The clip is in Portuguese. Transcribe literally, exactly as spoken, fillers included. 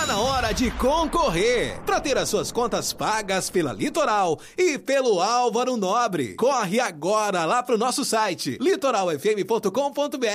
Tá na hora de concorrer. Para ter as suas contas pagas pela Litoral e pelo Álvaro Nobre. Corre agora lá pro nosso site litoral f m ponto com ponto b r